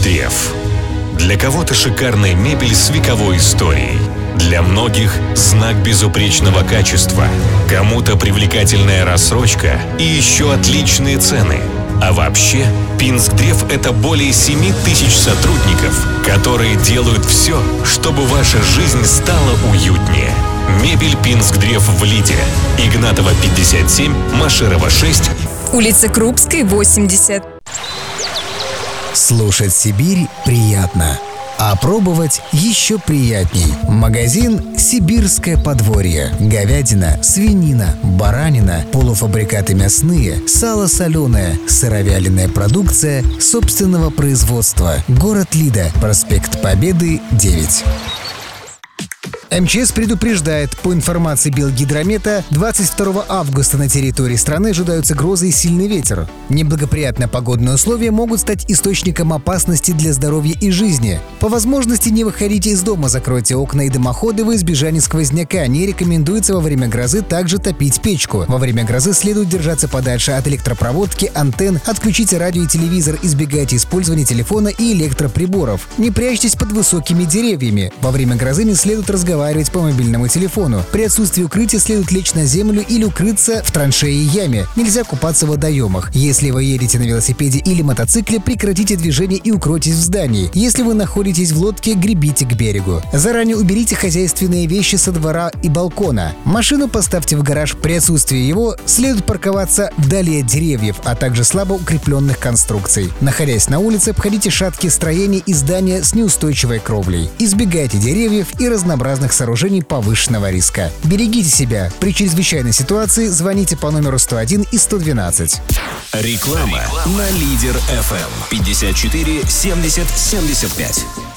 Пинсгдрев. Для кого-то шикарная мебель с вековой историей. Для многих знак безупречного качества. Кому-то привлекательная рассрочка и еще отличные цены. А вообще, Пинсгдрев — это более 7000 сотрудников, которые делают все, чтобы ваша жизнь стала уютнее. Мебель Пинсгдрев в Лиде. Игнатова, 57, Машерова, 6. Улица Крупской, 80. Слушать Сибирь приятно, а пробовать еще приятней. Магазин «Сибирское подворье». Говядина, свинина, баранина, полуфабрикаты мясные, сало соленое, сыровяленая продукция собственного производства. Город Лида, проспект Победы, 9. МЧС предупреждает, по информации Белгидромета, 22 августа на территории страны ожидаются грозы и сильный ветер. Неблагоприятные погодные условия могут стать источником опасности для здоровья и жизни. По возможности не выходите из дома, закройте окна и дымоходы во избежание сквозняка. Не рекомендуется во время грозы также топить печку. Во время грозы следует держаться подальше от электропроводки, антенн, отключите радио и телевизор, избегайте использования телефона и электроприборов. Не прячьтесь под высокими деревьями. Во время грозы не следует разговаривать по мобильному телефону. При отсутствии укрытия следует лечь на землю или укрыться в траншее и яме. Нельзя купаться в водоемах. Если вы едете на велосипеде или мотоцикле, прекратите движение и укройтесь в здании. Если вы находитесь в лодке, гребите к берегу. Заранее уберите хозяйственные вещи со двора и балкона. Машину поставьте в гараж. При отсутствии его следует парковаться вдали от деревьев, а также слабо укрепленных конструкций. Находясь на улице, обходите шаткие строения и здания с неустойчивой кровлей. Избегайте деревьев и разнообразных сооружений повышенного риска. Берегите себя. При чрезвычайной ситуации звоните по номеру 101 и 112. Реклама на Лидер ФМ 54 70 75.